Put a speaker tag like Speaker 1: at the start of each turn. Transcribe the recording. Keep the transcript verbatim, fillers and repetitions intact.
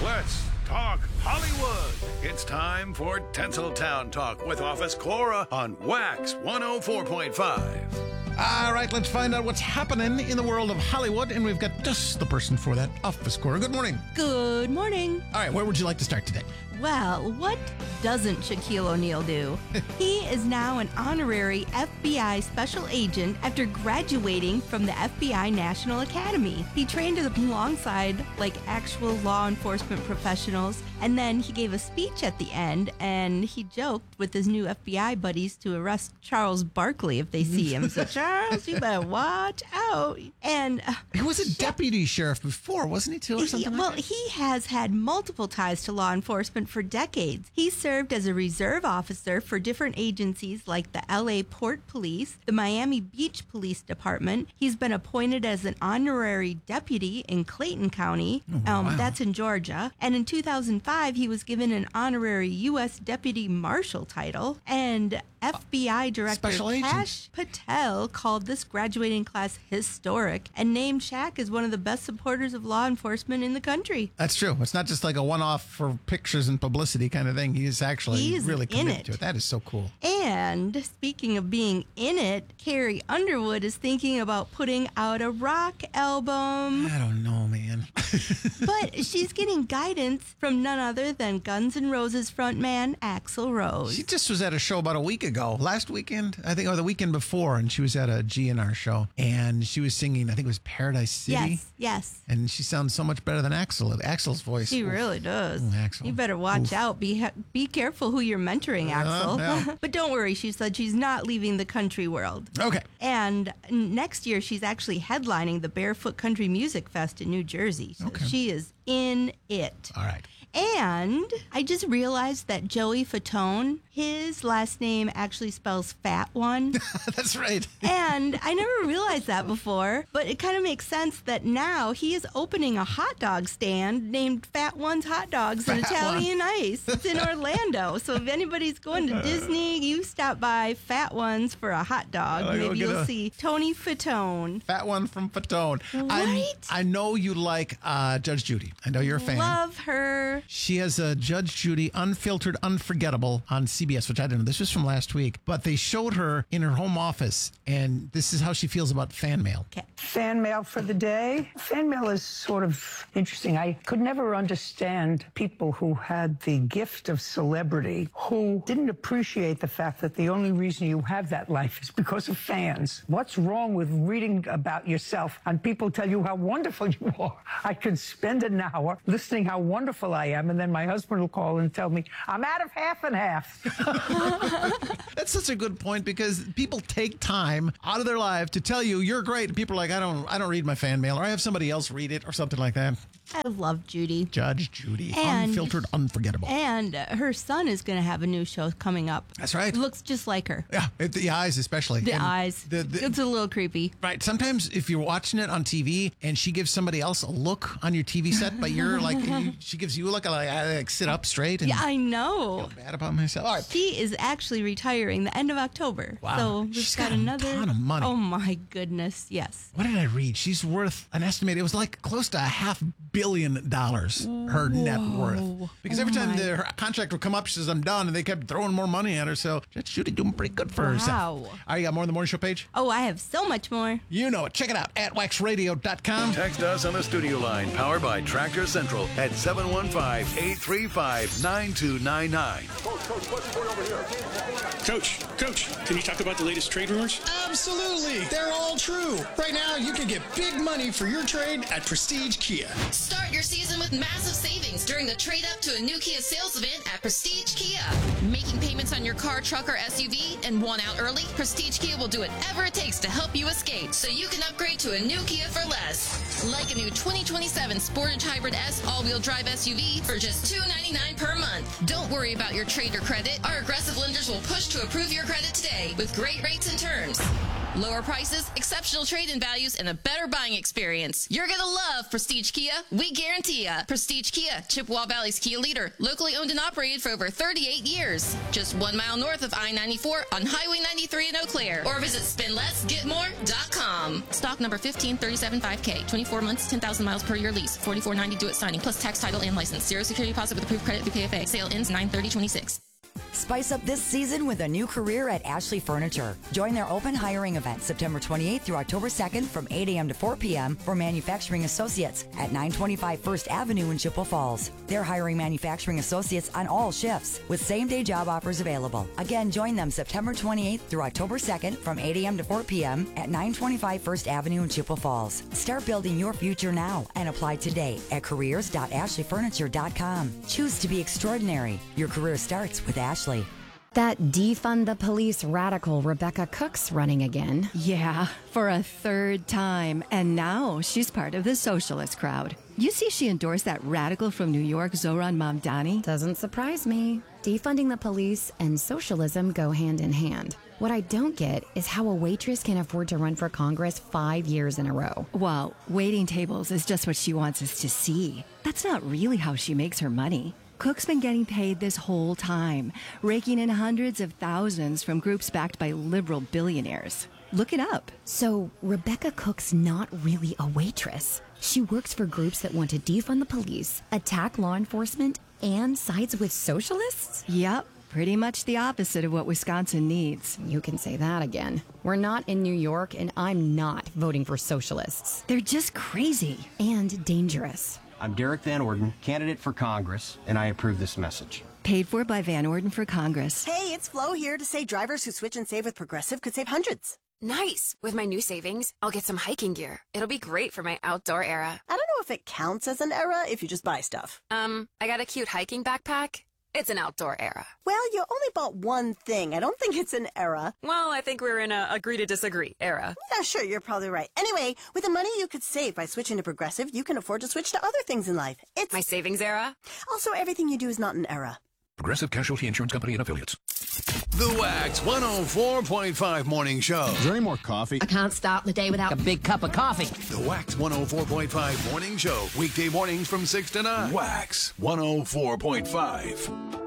Speaker 1: Let's talk Hollywood. It's time for Tinseltown Talk with Office Cora on Wax one oh four point five.
Speaker 2: All right, let's find out what's happening in the world of Hollywood, and we've got just the person for that, Office Cora. Good morning.
Speaker 3: Good morning.
Speaker 2: All right, where would you like to start today?
Speaker 3: Well, what doesn't Shaquille O'Neal do? He is now an honorary F B I special agent after graduating from the F B I National Academy. He trained alongside like actual law enforcement professionals, and then he gave a speech at the end, and he joked with his new F B I buddies to arrest Charles Barkley if they see him. So, Charles, you better watch out. And uh,
Speaker 2: he was a deputy sheriff before, wasn't he, too, or something
Speaker 3: he,
Speaker 2: like
Speaker 3: well,
Speaker 2: that?
Speaker 3: he has had multiple ties to law enforcement for decades. He served as a reserve officer for different agencies like the L A Port Police, the Miami Beach Police Department. He's been appointed as an honorary deputy in Clayton County.
Speaker 2: Oh,
Speaker 3: um,
Speaker 2: wow.
Speaker 3: That's in Georgia. And in two thousand five, he was given an honorary U S Deputy Marshal title. And F B I Director
Speaker 2: Special agent.
Speaker 3: Kash Patel called this graduating class historic and named Shaq as one of the best supporters of law enforcement in the country.
Speaker 2: That's true. It's not just like a one-off for pictures and publicity kind of thing. He is actually
Speaker 3: He's
Speaker 2: really
Speaker 3: in
Speaker 2: committed
Speaker 3: it.
Speaker 2: to it. That is so cool.
Speaker 3: And speaking of being in it, Carrie Underwood is thinking about putting out a rock album.
Speaker 2: I don't know, man.
Speaker 3: But she's getting guidance from none other than Guns N' Roses frontman Axl Rose.
Speaker 2: She just was at a show about a week ago, last weekend, I think, or the weekend before, and she was at a G N R show, and she was singing, I think it was Paradise City.
Speaker 3: Yes, yes.
Speaker 2: And she sounds so much better than Axl. Axl's voice.
Speaker 3: She
Speaker 2: oof.
Speaker 3: really does.
Speaker 2: Ooh, Axl.
Speaker 3: You better watch
Speaker 2: Oof.
Speaker 3: out. Be be careful who you're mentoring, Axl.
Speaker 2: yeah.
Speaker 3: But don't worry, she said she's not leaving the country world.
Speaker 2: Okay.
Speaker 3: And next year, she's actually headlining the Barefoot Country Music Fest in New Jersey. So
Speaker 2: Okay.
Speaker 3: she is in it.
Speaker 2: All right.
Speaker 3: And I just realized that Joey Fatone, his last name actually spells Fat One.
Speaker 2: That's right.
Speaker 3: And I never realized that before, but it kind of makes sense that now he is opening a hot dog stand named Fat One's Hot Dogs and
Speaker 2: Fat
Speaker 3: Italian Ice. It's in Orlando. So if anybody's going to Disney, you stop by Fat One's for a hot dog.
Speaker 2: Oh, you'll
Speaker 3: Maybe
Speaker 2: get
Speaker 3: you'll
Speaker 2: a-
Speaker 3: see Tony Fatone.
Speaker 2: Fat One from Fatone. I,
Speaker 3: Right?
Speaker 2: I know you like uh, Judge Judy. I know you're a fan.
Speaker 3: Love her.
Speaker 2: She has a Judge Judy Unfiltered Unforgettable on C B S, which I didn't know. This was from last week. But they showed her in her home office, and this is how she feels about fan mail.
Speaker 3: Okay.
Speaker 4: Fan mail for the day. Fan mail is sort of interesting. I could never understand people who had the gift of celebrity who didn't appreciate the fact that the only reason you have that life is because of fans. What's wrong with reading about yourself and people tell you how wonderful you are? I could spend an hour listening how wonderful I am, and then my husband will call and tell me, I'm out of half and half.
Speaker 2: That's such a good point, because people take time out of their life to tell you you're great. And people are like, I don't I don't read my fan mail, or I have somebody else read it, or something like that.
Speaker 3: I love Judy.
Speaker 2: Judge Judy.
Speaker 3: And-
Speaker 2: Unfiltered Unforgettable.
Speaker 3: And uh, her son is going to have a new show coming up.
Speaker 2: That's right.
Speaker 3: Looks just like her.
Speaker 2: Yeah, it- the eyes especially.
Speaker 3: The
Speaker 2: And
Speaker 3: eyes.
Speaker 2: The, the,
Speaker 3: It's a little creepy.
Speaker 2: Right. Sometimes if you're watching it on T V and she gives somebody else a look on your T V set, but you're like, you, she gives you a look, like, I like sit up straight and
Speaker 3: Yeah, I know.
Speaker 2: feel bad about myself. All right.
Speaker 3: She is actually retiring the end of October.
Speaker 2: Wow.
Speaker 3: So we've
Speaker 2: She's
Speaker 3: got,
Speaker 2: got a
Speaker 3: another
Speaker 2: ton of money.
Speaker 3: Oh my goodness, yes.
Speaker 2: What did I read? She's worth an estimated, it was like close to a half billion dollars, her net worth. Because every
Speaker 3: Oh
Speaker 2: time
Speaker 3: my.
Speaker 2: the, her contract would come up, she says, I'm done. And they kept throwing more money at her. So Judge Judy doing pretty good for herself.
Speaker 3: Wow.
Speaker 2: All right, you got more on the morning show page?
Speaker 3: Oh, I have so much more.
Speaker 2: You know it. Check it out at wax radio dot com.
Speaker 1: Text us on the studio line powered by Tractor Central at seven one five, eight three five, nine two nine nine.
Speaker 5: Coach, Coach, can you talk about the latest trade rumors?
Speaker 6: Absolutely. They're all true. Right now, you can get big money for your trade at Prestige Kia.
Speaker 7: Start your season with massive savings during the trade up to a new Kia sales event at Prestige Kia. Making payments on your car, truck, or S U V and want out early? Prestige Kia will do whatever it takes to help you escape so you can upgrade to a new Kia for less. Like a new twenty twenty-seven Sportage Hybrid S all-wheel drive S U V for just two hundred ninety-nine dollars per month. Don't worry about your trade or credit. Our aggressive lenders will push to approve your credit today with great rates and terms. Lower prices, exceptional trade-in values, and a better buying experience. You're going to love Prestige Kia. We guarantee ya. Prestige Kia, Chippewa Valley's Kia leader. Locally owned and operated for over thirty-eight years. Just one mile north of I ninety-four on Highway ninety-three in Eau Claire. Or visit spend less get more dot com. Stock number fifteen thirty-seven five K. twenty-four months, ten thousand miles per year lease. forty-four ninety due at signing, plus tax, title, and license. Zero security deposit with approved credit through K F A. Sale ends nine thirty twenty-six.
Speaker 8: Spice up this season with a new career at Ashley Furniture. Join their open hiring event September twenty-eighth through October second from eight a.m. to four p.m. for manufacturing associates at nine twenty-five First Avenue in Chippewa Falls. They're hiring manufacturing associates on all shifts with same-day job offers available. Again, join them September twenty-eighth through October second from eight a.m. to four p.m. at nine twenty-five First Avenue in Chippewa Falls. Start building your future now and apply today at careers dot ashley furniture dot com. Choose to be extraordinary. Your career starts with Ashley.
Speaker 9: That defund the police radical Rebecca Cook's running again.
Speaker 10: Yeah, for a third time. And now she's part of the socialist crowd. You see she endorsed that radical from New York, Zohran Mamdani?
Speaker 9: Doesn't surprise me. Defunding the police and socialism go hand in hand. What I don't get is how a waitress can afford to run for Congress five years in a row.
Speaker 10: Well, waiting tables is just what she wants us to see. That's not really how she makes her money. Cook's been getting paid this whole time, raking in hundreds of thousands from groups backed by liberal billionaires. Look it up.
Speaker 9: So Rebecca Cook's not really a waitress. She works for groups that want to defund the police, attack law enforcement, and sides with socialists?
Speaker 10: Yep. Pretty much the opposite of what Wisconsin needs.
Speaker 9: You can say that again. We're not in New York, and I'm not voting for socialists.
Speaker 10: They're just crazy.
Speaker 9: And dangerous.
Speaker 11: I'm Derek Van Orden, candidate for Congress, and I approve this message.
Speaker 10: Paid for by Van Orden for Congress.
Speaker 12: Hey, it's Flo here to say drivers who switch and save with Progressive could save hundreds.
Speaker 13: Nice. With my new savings, I'll get some hiking gear. It'll be great for my outdoor era.
Speaker 12: I don't know if it counts as an era if you just buy stuff.
Speaker 13: Um, I got a cute hiking backpack. It's an outdoor era.
Speaker 12: Well, you only bought one thing. I don't think it's an era.
Speaker 13: Well, I think we're in a agree to disagree era.
Speaker 12: Yeah, sure, you're probably right. Anyway, with the money you could save by switching to Progressive, you can afford to switch to other things in life. It's
Speaker 13: my savings era.
Speaker 12: Also, everything you do is not an era.
Speaker 1: Progressive Casualty Insurance Company and Affiliates. The Wax one oh four point five Morning Show.
Speaker 14: Is there any more coffee?
Speaker 15: I can't start the day without a big cup of coffee.
Speaker 1: The Wax one oh four point five Morning Show. Weekday mornings from six to nine. Wax one oh four point five.